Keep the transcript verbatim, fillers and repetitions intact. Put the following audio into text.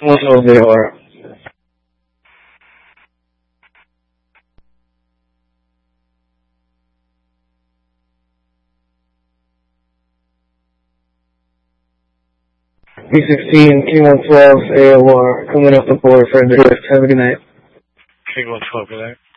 one twelve A O R. B sixteen, King one twelve, A O R, coming up the board for the Have a good night. King one twelve, good night.